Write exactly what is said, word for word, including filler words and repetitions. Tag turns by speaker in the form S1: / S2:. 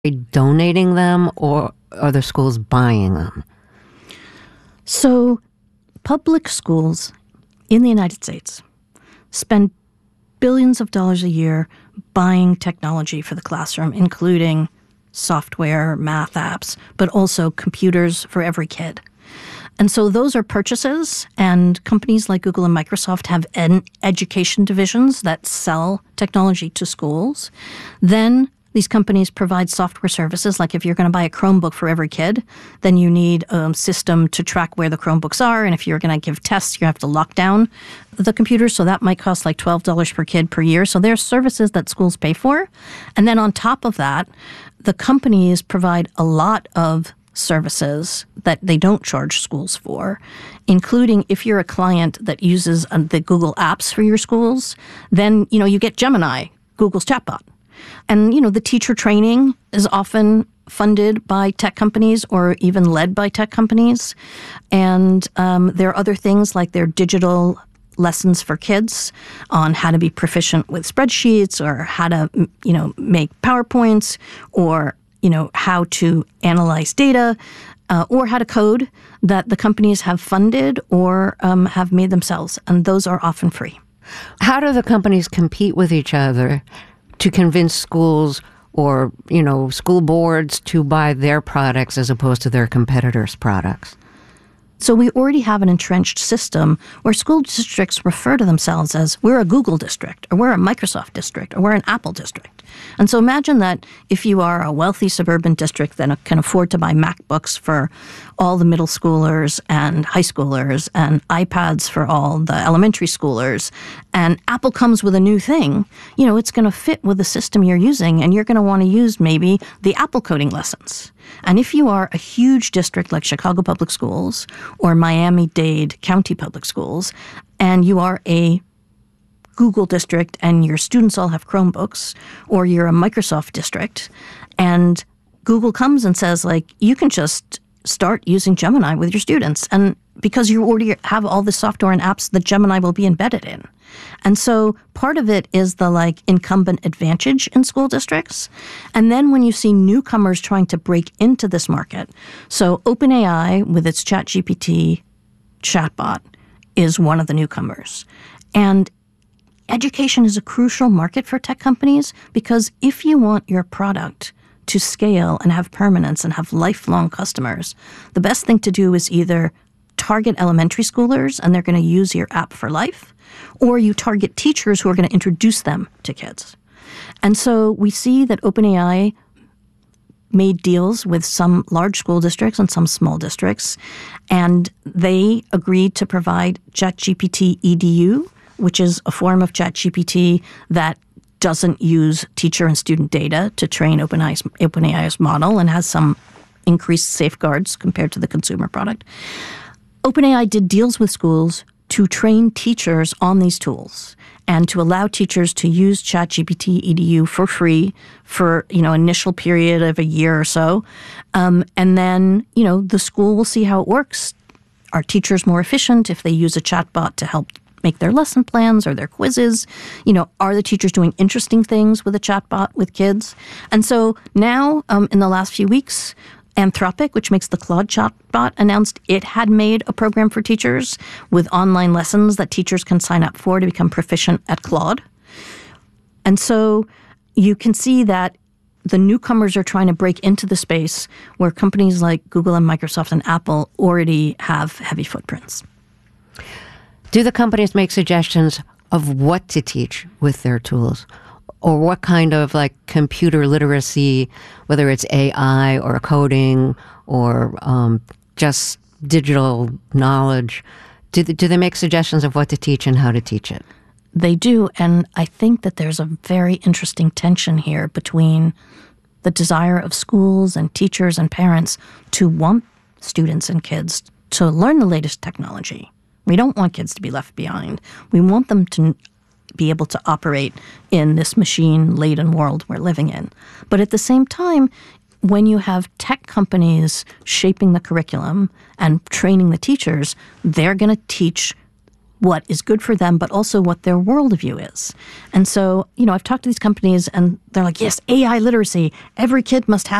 S1: donating them, or are the schools buying them?
S2: So public schools in the United States spend billions of dollars a year buying technology for the classroom, including software, math apps, but also computers for every kid. And so those are purchases, and companies like Google and Microsoft have ed- education divisions that sell technology to schools. Then these companies provide software services, like if you're going to buy a Chromebook for every kid, then you need a system to track where the Chromebooks are. And if you're going to give tests, you have to lock down the computer. So that might cost like twelve dollars per kid per year. So there are services that schools pay for. And then on top of that, the companies provide a lot of services that they don't charge schools for, including if you're a client that uses uh, the Google apps for your schools, then, you know, you get Gemini, Google's chatbot. And, you know, the teacher training is often funded by tech companies or even led by tech companies. And um, there are other things like their digital lessons for kids on how to be proficient with spreadsheets or how to, you know, make PowerPoints or, you know, how to analyze data uh, or how to code that the companies have funded or um, have made themselves. And those are often free.
S1: How do the companies compete with each other to convince schools or, you know, school boards to buy their products as opposed to their competitors' products?
S2: So we already have an entrenched system where school districts refer to themselves as we're a Google district, or we're a Microsoft district, or we're an Apple district. And so imagine that if you are a wealthy suburban district that can afford to buy MacBooks for all the middle schoolers and high schoolers and iPads for all the elementary schoolers, and Apple comes with a new thing, you know, it's going to fit with the system you're using, and you're going to want to use maybe the Apple coding lessons. And if you are a huge district like Chicago Public Schools or Miami-Dade County Public Schools, and you are a Google district and your students all have Chromebooks, or you're a Microsoft district, and Google comes and says, like, you can just start using Gemini with your students. And because you already have all the software and apps that Gemini will be embedded in. And so part of it is the like incumbent advantage in school districts. And then when you see newcomers trying to break into this market, so OpenAI with its ChatGPT chatbot is one of the newcomers. And education is a crucial market for tech companies because if you want your product to scale and have permanence and have lifelong customers, the best thing to do is either target elementary schoolers and they're going to use your app for life, or you target teachers who are going to introduce them to kids. And so we see that OpenAI made deals with some large school districts and some small districts, and they agreed to provide ChatGPT E D U, which is a form of ChatGPT that doesn't use teacher and student data to train OpenAI's, OpenAI's model and has some increased safeguards compared to the consumer product. OpenAI did deals with schools to train teachers on these tools and to allow teachers to use ChatGPT E D U for free for, you know, initial period of a year or so. Um, and then, you know, the school will see how it works. Are teachers more efficient if they use a chatbot to help make their lesson plans or their quizzes? You know, are the teachers doing interesting things with a chatbot with kids? And so now, um, in the last few weeks, Anthropic, which makes the Claude chatbot, announced it had made a program for teachers with online lessons that teachers can sign up for to become proficient at Claude. And so you can see that the newcomers are trying to break into the space where companies like Google and Microsoft and Apple already have heavy footprints.
S1: Do the companies make suggestions of what to teach with their tools? Or what kind of like computer literacy, whether it's A I or coding or um, just digital knowledge, do they, do they make suggestions of what to teach and how to teach it?
S2: They do, and I think that there's a very interesting tension here between the desire of schools and teachers and parents to want students and kids to learn the latest technology. We don't want kids to be left behind. We want them to be able to operate in this machine-laden world we're living in. But at the same time, when you have tech companies shaping the curriculum and training the teachers, they're going to teach what is good for them, but also what their worldview is. And so, you know, I've talked to these companies and they're like, yes, A I literacy, every kid must have